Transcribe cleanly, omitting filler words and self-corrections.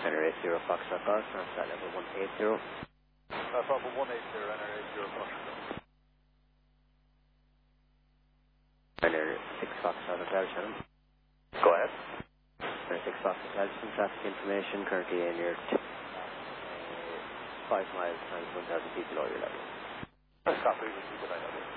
Enter 80 Foxtrot Golf, transat level 180. Papa 180, enter 80 Foxtrot. Enter 6 Foxtrot Hotel, Shannon. Go ahead. Enter 6 Foxtrot Hotel, some traffic information, currently in your 5 miles times 1,000 feet below your level. Copy,